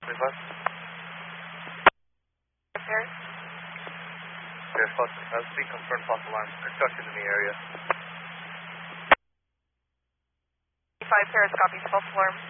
25. Paris? Paris, that's being confirmed false alarm. Construction in the area. 5 Paris, copy, false alarm.